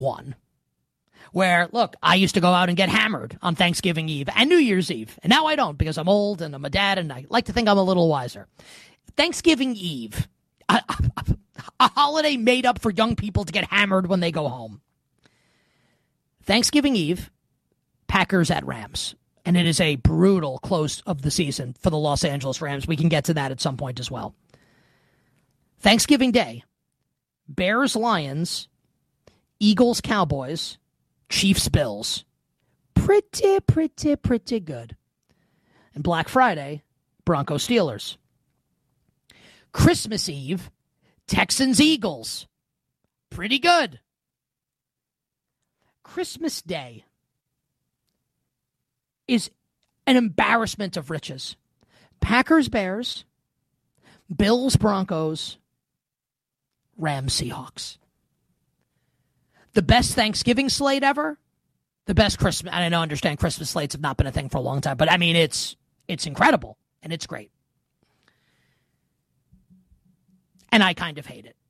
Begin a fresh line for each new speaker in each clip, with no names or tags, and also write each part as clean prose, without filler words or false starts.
one where, look, I used to go out and get hammered on Thanksgiving Eve and New Year's Eve. And now I don't because I'm old and I'm a dad and I like to think I'm a little wiser. Thanksgiving Eve, a holiday made up for young people to get hammered when they go home. Thanksgiving Eve, Packers at Rams. And it is a brutal close of the season for the Los Angeles Rams. We can get to that at some point as well. Thanksgiving Day, Bears, Lions, Eagles, Cowboys, Chiefs, Bills. Pretty good. And Black Friday, Broncos, Steelers. Christmas Eve, Texans, Eagles. Pretty good. Christmas Day is an embarrassment of riches. Packers, Bears, Bills, Broncos, Rams, Seahawks. The best Thanksgiving slate ever. The best Christmas. And I understand Christmas slates have not been a thing for a long time, but I mean, it's incredible and it's great. And I kind of hate it.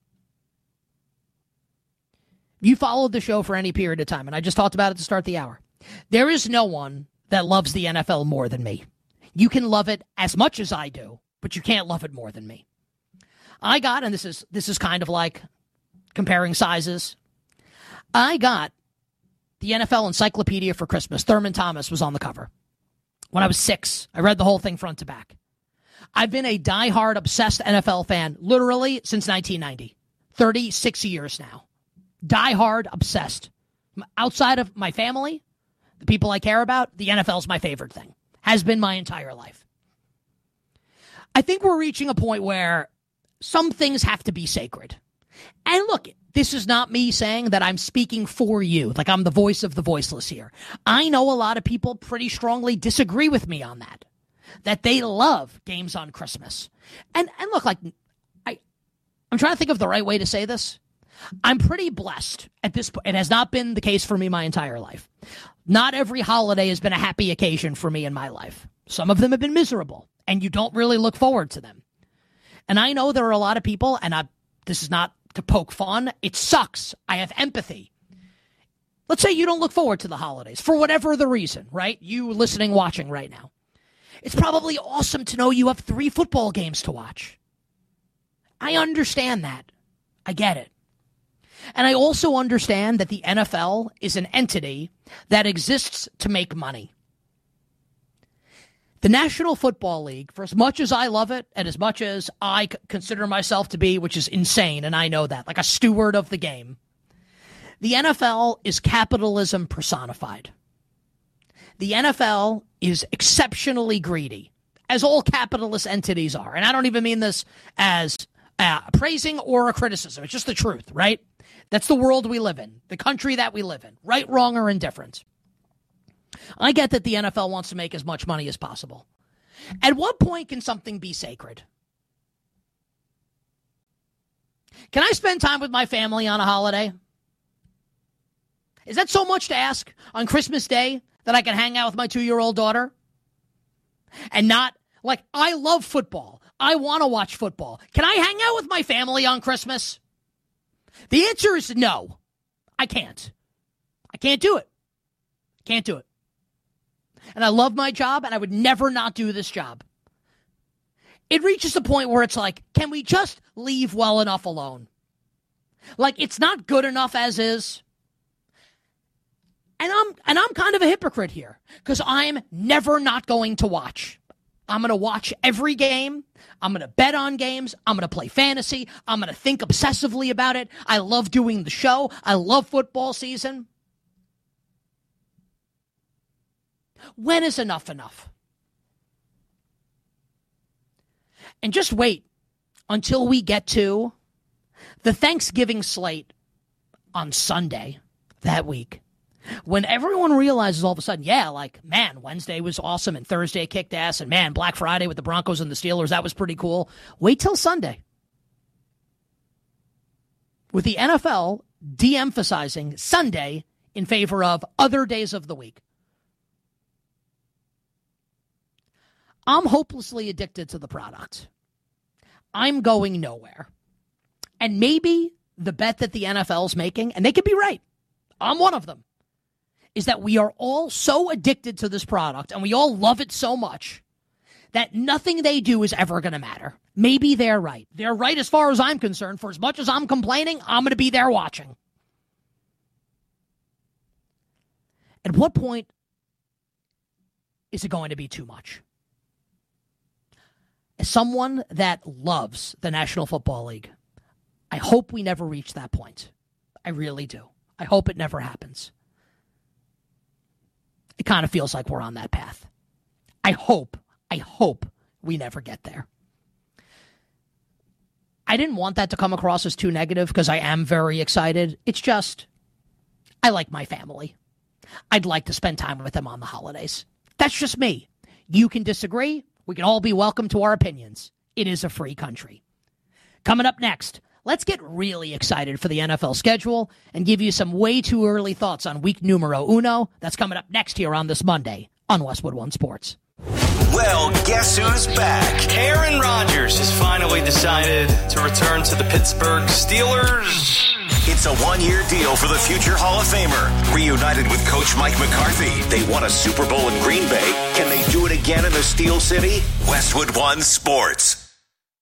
You followed the show for any period of time, and I just talked about it to start the hour. There is no one that loves the NFL more than me. You can love it as much as I do, but you can't love it more than me. I got, and this is kind of like comparing sizes, I got the NFL Encyclopedia for Christmas. Thurman Thomas was on the cover. When I was 6, I read the whole thing front to back. I've been a diehard, obsessed NFL fan literally since 1990. 36 years now. Diehard, obsessed. Outside of my family, the people I care about, the NFL is my favorite thing. Has been my entire life. I think we're reaching a point where some things have to be sacred. And look, this is not me saying that I'm speaking for you, like I'm the voice of the voiceless here. I know a lot of people pretty strongly disagree with me on that they love games on Christmas. And look, like I'm trying to think of the right way to say this. I'm pretty blessed at this point. It has not been the case for me my entire life. Not every holiday has been a happy occasion for me in my life. Some of them have been miserable, and you don't really look forward to them. And I know there are a lot of people, and this is not to poke fun. It sucks. I have empathy. Let's say you don't look forward to the holidays for whatever the reason, right? You listening, watching right now. It's probably awesome to know you have 3 football games to watch. I understand that. I get it. And I also understand that the NFL is an entity that exists to make money. The National Football League, for as much as I love it and as much as I consider myself to be, which is insane, and I know that, like a steward of the game, the NFL is capitalism personified. The NFL is exceptionally greedy, as all capitalist entities are. And I don't even mean this as praising or a criticism. It's just the truth, right? That's the world we live in, the country that we live in, right, wrong, or indifferent. I get that the NFL wants to make as much money as possible. At what point can something be sacred? Can I spend time with my family on a holiday? Is that so much to ask on Christmas Day that I can hang out with my 2-year-old daughter? And not, like, I love football. I want to watch football. Can I hang out with my family on Christmas? The answer is no. I can't. I can't do it. Can't do it. And I love my job, and I would never not do this job. It reaches a point where it's like, can we just leave well enough alone? Like, it's not good enough as is. And I'm kind of a hypocrite here, because I'm never not going to watch. I'm going to watch every game. I'm going to bet on games. I'm going to play fantasy. I'm going to think obsessively about it. I love doing the show. I love football season. When is enough enough? And just wait until we get to the Thanksgiving slate on Sunday that week, when everyone realizes all of a sudden, yeah, like, man, Wednesday was awesome and Thursday kicked ass, and man, Black Friday with the Broncos and the Steelers, that was pretty cool. Wait till Sunday. With the NFL de-emphasizing Sunday in favor of other days of the week. I'm hopelessly addicted to the product. I'm going nowhere. And maybe the bet that the NFL's making, and they could be right, I'm one of them, is that we are all so addicted to this product and we all love it so much that nothing they do is ever going to matter. Maybe they're right. They're right as far as I'm concerned. For as much as I'm complaining, I'm going to be there watching. At what point is it going to be too much? As someone that loves the National Football League, I hope we never reach that point. I really do. I hope it never happens. It kind of feels like we're on that path. I hope we never get there. I didn't want that to come across as too negative because I am very excited. It's just, I like my family. I'd like to spend time with them on the holidays. That's just me. You can disagree. We can all be welcome to our opinions. It is a free country. Coming up next, let's get really excited for the NFL schedule and give you some way too early thoughts on week numero uno. That's coming up next here on this Monday on Westwood One Sports.
Well, guess who's back?
Aaron Rodgers has finally decided to return to the Pittsburgh Steelers.
It's a one-year deal for the future Hall of Famer. Reunited with Coach Mike McCarthy, they won a Super Bowl in Green Bay. Can they do it again in the Steel City? Westwood One Sports.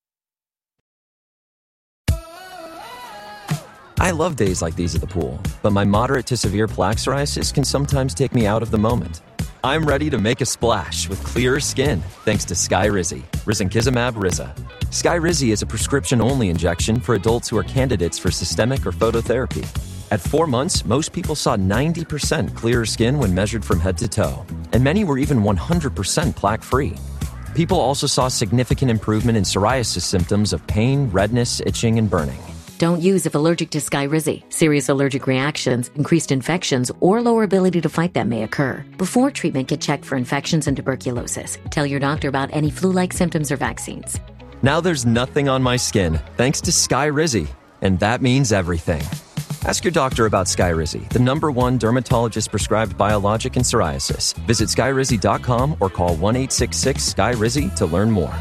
I love days like these at the pool, but my moderate to severe plaque psoriasis can sometimes take me out of the moment. I'm ready to make a splash with clearer skin thanks to Skyrizi, risankizumab Riza. Skyrizi is a prescription-only injection for adults who are candidates for systemic or phototherapy. At 4 months, most people saw 90% clearer skin when measured from head to toe, and many were even 100% plaque-free. People also saw significant improvement in psoriasis symptoms of pain, redness, itching, and burning.
Don't use if allergic to Skyrizi. Serious allergic reactions, increased infections, or lower ability to fight them may occur. Before treatment, get checked for infections and tuberculosis. Tell your doctor about any flu-like symptoms or vaccines.
Now there's nothing on my skin thanks to Skyrizi, and that means everything. Ask your doctor about Skyrizi, the #1 dermatologist-prescribed biologic in psoriasis. Visit Skyrizi.com or call 1-866-SKYRIZI to learn more.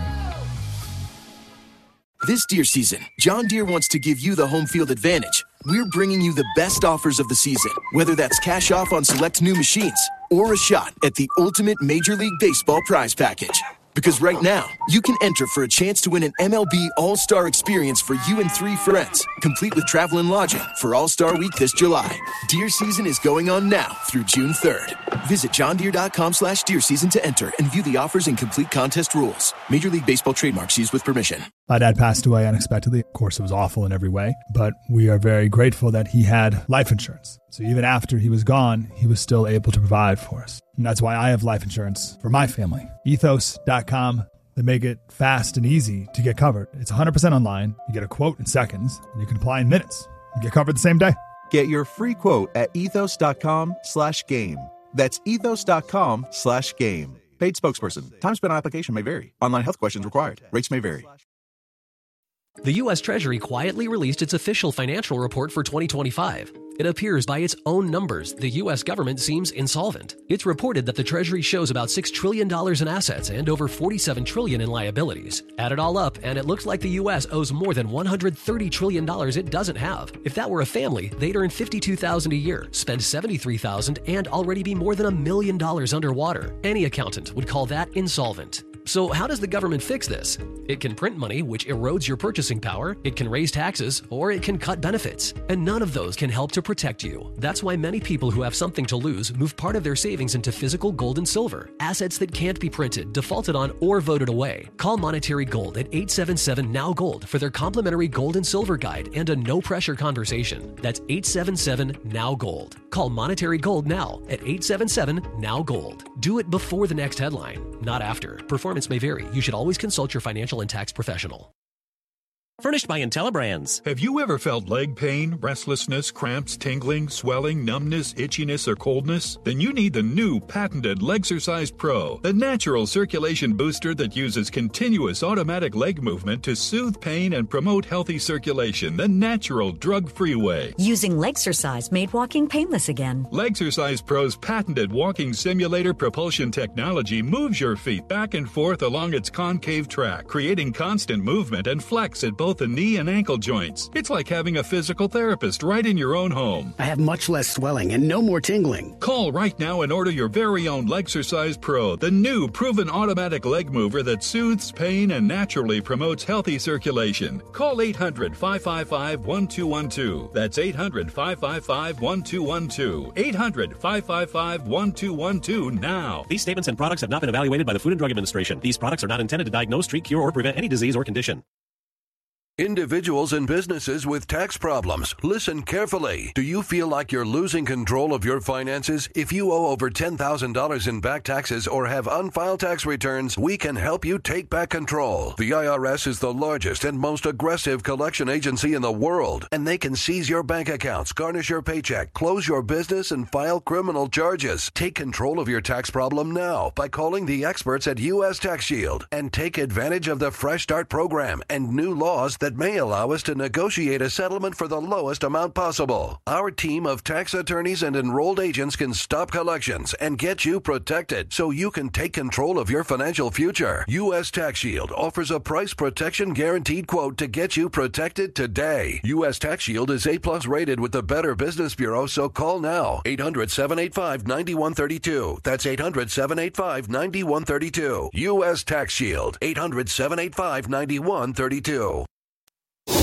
This Deere season, John Deere wants to give you the home field advantage. We're bringing you the best offers of the season, whether that's cash off on select new machines or a shot at the ultimate Major League Baseball prize package. Because right now, you can enter for a chance to win an MLB All-Star experience for you and 3 friends, complete with travel and lodging for All-Star Week this July. Deer season is going on now through June 3rd. Visit johndeere.com/deer season to enter and view the offers and complete contest rules. Major League Baseball trademarks used with permission.
My dad passed away unexpectedly. Of course, it was awful in every way, but we are very grateful that he had life insurance. So even after he was gone, he was still able to provide for us. And that's why I have life insurance for my family. Ethos.com. They make it fast and easy to get covered. It's 100% online. You get a quote in seconds, and you can apply in minutes. You get covered the same day.
Get your free quote at ethos.com/game. That's ethos.com/game. Paid spokesperson. Time spent on application may vary. Online health questions required. Rates may vary.
The U.S. Treasury quietly released its official financial report for 2025. It appears by its own numbers, the U.S. government seems insolvent. It's reported that the Treasury shows about $6 trillion in assets and over $47 trillion in liabilities. Add it all up, and it looks like the U.S. owes more than $130 trillion it doesn't have. If that were a family, they'd earn $52,000 a year, spend $73,000, and already be more than $1 million underwater. Any accountant would call that insolvent. So how does the government fix this? It can print money, which erodes your purchasing power, it can raise taxes, or it can cut benefits. And none of those can help to protect you. That's why many people who have something to lose move part of their savings into physical gold and silver, assets that can't be printed, defaulted on, or voted away. Call Monetary Gold at 877-NOW-GOLD for their complimentary gold and silver guide and a no-pressure conversation. That's 877-NOW-GOLD. Call Monetary Gold now at 877-NOW-GOLD. Do it before the next headline, not after. Performance may vary. You should always consult your financial and tax professional.
Furnished by IntelliBrands.
Have you ever felt leg pain, restlessness, cramps, tingling, swelling, numbness, itchiness, or coldness? Then you need the new patented Legsercise Pro, the natural circulation booster that uses continuous automatic leg movement to soothe pain and promote healthy circulation the natural, drug-free way.
Using Legsercise made walking painless again.
Legsercise Pro's patented walking simulator propulsion technology moves your feet back and forth along its concave track, creating constant movement and flex at both both the knee and ankle joints. It's like having a physical therapist right in your own home.
I have much less swelling and no more tingling.
Call right now and order your very own Legsercise Pro, the new proven automatic leg mover that soothes pain and naturally promotes healthy circulation. Call 800-555-1212. That's 800-555-1212. 800-555-1212 now.
These statements and products have not been evaluated by the Food and Drug Administration. These products are not intended to diagnose, treat, cure, or prevent any disease or condition.
Individuals and businesses with tax problems, listen carefully. Do you feel like you're losing control of your finances? If you owe over $10,000 in back taxes or have unfiled tax returns, we can help you take back control. The IRS is the largest and most aggressive collection agency in the world, and they can seize your bank accounts, garnish your paycheck, close your business, and file criminal charges. Take control of your tax problem now by calling the experts at U.S. Tax Shield and take advantage of the Fresh Start program and new laws that may allow us to negotiate a settlement for the lowest amount possible. Our team of tax attorneys and enrolled agents can stop collections and get you protected so you can take control of your financial future. U.S. Tax Shield offers a price protection guaranteed quote to get you protected today. U.S. Tax Shield is A+ rated with the Better Business Bureau, so call now. 800-785-9132. That's 800-785-9132. U.S. Tax Shield. 800-785-9132.